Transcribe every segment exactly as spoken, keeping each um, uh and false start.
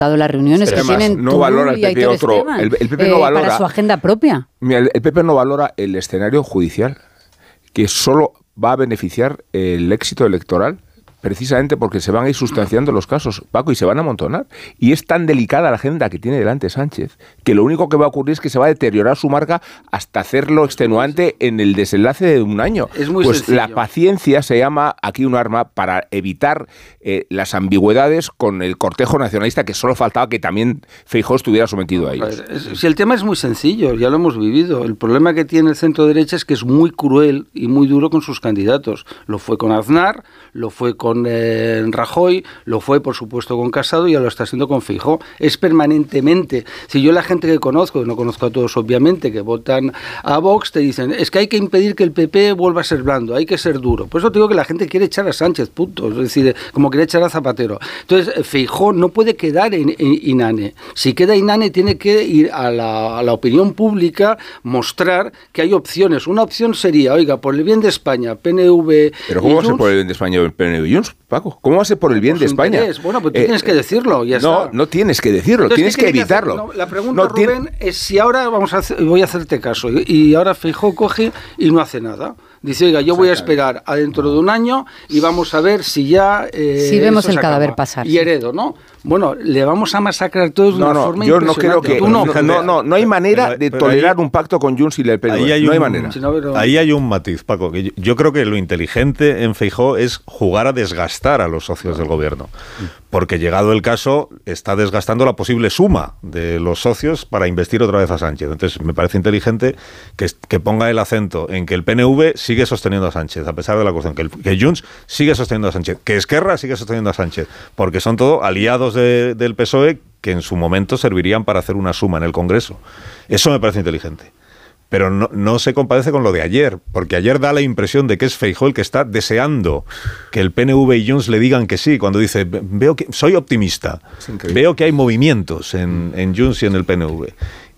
las reuniones Pero que además, tienen no tú valora el y P P Aitor otro, Esteban, el, el P P eh, no valora para su agenda propia. Mira, el, el P P no valora el escenario judicial, que solo va a beneficiar el éxito electoral, precisamente porque se van a ir sustanciando los casos, Paco, y se van a amontonar. Y es tan delicada la agenda que tiene delante Sánchez, que lo único que va a ocurrir es que se va a deteriorar su marca hasta hacerlo extenuante en el desenlace de un año. Es muy pues sencillo. La paciencia se llama aquí un arma para evitar eh, las ambigüedades con el cortejo nacionalista, que solo faltaba que también Feijóo estuviera sometido a ellos. Si el tema es muy sencillo, ya lo hemos vivido. El problema que tiene el centro derecha es que es muy cruel y muy duro con sus candidatos. Lo fue con Aznar, lo fue con con eh, Rajoy, lo fue por supuesto con Casado y ya lo está haciendo con Feijóo. Es permanentemente. Si yo la gente que conozco, no conozco a todos obviamente, que votan a Vox, te dicen, es que hay que impedir que el P P vuelva a ser blando, hay que ser duro. Por eso te digo que la gente quiere echar a Sánchez, punto. Es decir, como quiere echar a Zapatero. Entonces, Feijóo no puede quedar en, en, inane. Si queda inane, tiene que ir a la, a la opinión pública, mostrar que hay opciones. Una opción sería, oiga, por el bien de España, P N V... Pero ¿cómo va a ser por el bien de España el P N V y Junts, Paco? ¿Cómo va a ser por el bien de España? Interés. Bueno, pues tú eh, tienes que decirlo, ya no, está. No tienes que decirlo, Entonces, tienes que evitarlo. Que no, la pregunta, no, Rubén, tiene... es si ahora vamos a hacer, voy a hacerte caso, y, y ahora Feijóo coge y no hace nada. Dice, oiga, yo voy a esperar a dentro de un año y vamos a ver si ya... Eh, si vemos el cadáver pasar. Y heredo, ¿no? Bueno, le vamos a masacrar todos de no, una no, forma yo no creo que... Tú no, no, no, no, no hay manera pero, de tolerar ahí, un pacto con Junts y el P N V. Hay no hay un, manera. Ahí hay un matiz, Paco. Que yo, yo creo que lo inteligente en Feijóo es jugar a desgastar a los socios del gobierno. Porque llegado el caso, está desgastando la posible suma de los socios para investir otra vez a Sánchez. Entonces, me parece inteligente que, que ponga el acento en que el P N V sigue sosteniendo a Sánchez, a pesar de la cuestión, que, el, que Junts sigue sosteniendo a Sánchez, que Esquerra sigue sosteniendo a Sánchez, porque son todos aliados de, del P S O E que en su momento servirían para hacer una suma en el Congreso. Eso me parece inteligente. Pero no, no se compadece con lo de ayer, porque ayer da la impresión de que es Feijóo el que está deseando que el P N V y Junts le digan que sí, cuando dice, veo que soy optimista, veo que hay movimientos en, en Junts y en el P N V.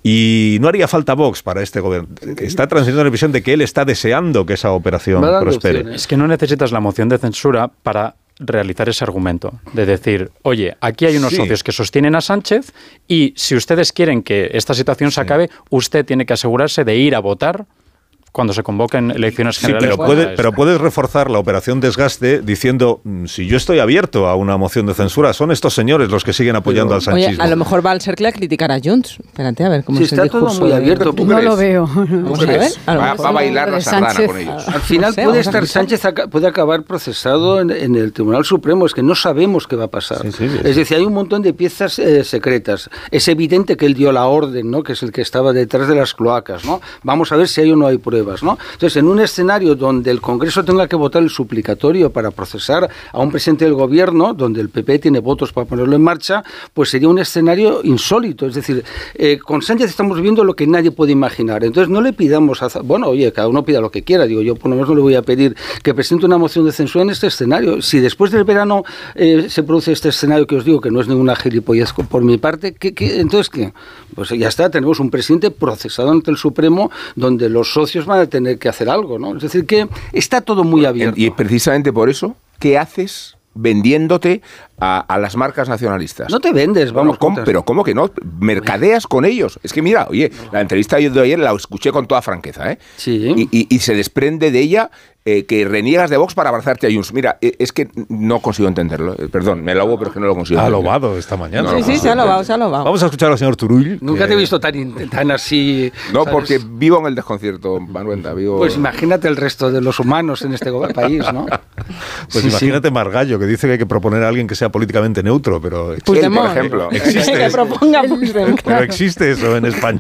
Y no haría falta Vox para este gobierno. Está transmitiendo la visión de que él está deseando que esa operación prospere. Opciones. Es que no necesitas la moción de censura para realizar ese argumento, de decir, oye, aquí hay unos sí. socios que sostienen a Sánchez y si ustedes quieren que esta situación se sí. acabe, usted tiene que asegurarse de ir a votar cuando se convoquen elecciones generales. Sí, pero, puede, pero puedes reforzar la operación desgaste diciendo, si yo estoy abierto a una moción de censura, son estos señores los que siguen apoyando pero, al sanchismo. Oye, a lo mejor va al Cercle a criticar a Junts. Espérate, a ver cómo sí, es está el discurso. Todo muy abierto. No lo veo. Vamos a ver. A va, va a bailar la sardana con ellos. Al final no sé, puede estar Sánchez puede acabar procesado en, en el Tribunal Supremo. Es que no sabemos qué va a pasar. Sí, sí, sí. Es decir, hay un montón de piezas eh, secretas. Es evidente que él dio la orden, ¿no? Que es el que estaba detrás de las cloacas, ¿no? Vamos a ver si hay o no hay pruebas, ¿no? Entonces, en un escenario donde el Congreso tenga que votar el suplicatorio para procesar a un presidente del gobierno, donde el P P tiene votos para ponerlo en marcha, pues sería un escenario insólito. Es decir, eh, con Sánchez estamos viendo lo que nadie puede imaginar. Entonces no le pidamos, a, bueno, oye, cada uno pida lo que quiera. Digo, yo por lo menos no le voy a pedir que presente una moción de censura en este escenario. Si después del verano eh, se produce este escenario que os digo que no es ninguna gilipollez por mi parte, ¿qué, qué, entonces qué? Pues ya está, tenemos un presidente procesado ante el Supremo donde los socios van a tener que hacer algo, ¿no? Es decir, que está todo muy abierto. Y precisamente por eso, ¿qué haces vendiéndote a, a las marcas nacionalistas? No te vendes, vamos. Bueno, ¿cómo, pero ¿cómo que no? Mercadeas con ellos. Es que mira, oye, la entrevista de ayer la escuché con toda franqueza, ¿eh? Sí. Y, y, y se desprende de ella eh, que reniegas de Vox para abrazarte a Junts. Mira, eh, es que no consigo entenderlo. Eh, perdón, me lobo, pero es que no lo consigo. Ha entender. lobado esta mañana. No, sí, sí, se ha lobado, se ha lobado. Vamos a escuchar al señor Turull. Nunca que... te he visto tan, tan así. No, ¿sabes? porque vivo en el desconcierto, Manuel. Vivo... Pues imagínate el resto de los humanos en este país, ¿no? Pues sí, imagínate sí. Margallo, que dice que hay que proponer a alguien que sea políticamente neutro, pero... Él, por ejemplo. Existe que eso. proponga Puigdemont. Pero existe eso en España.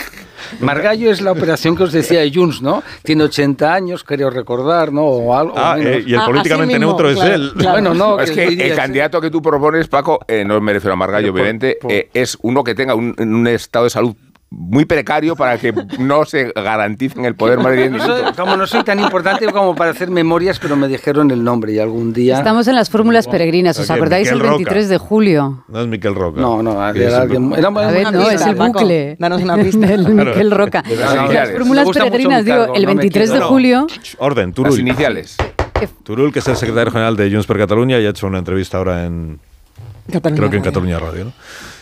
Margallo es la operación que os decía de Junts, ¿no? Tiene ochenta años, creo recordar, ¿no? O algo, ah, eh, y el ah, políticamente mismo, neutro claro, es él. Claro. Bueno, no. Es que el candidato que tú propones, Paco, eh, no me refiero a Margallo, obviamente, por, por... Eh, es uno que tenga un, un estado de salud muy precario para que no se garanticen el poder madrileño. No soy, como no soy tan importante como para hacer memorias, pero me dijeron el nombre y algún día... Estamos en las fórmulas peregrinas, ¿os acordáis? El veintitrés de julio. No es Miquel Roca. No, no, era alguien... Era a ver, no, es el bucle. Danos una pista. El Miquel Roca. Las, las fórmulas peregrinas, digo, el veintitrés de julio... Orden, Turull. Las iniciales. Turull, que es el secretario general de Junts per Catalunya y ha hecho una entrevista ahora en... Cataluña Creo que en Radio. Cataluña Radio, ¿no?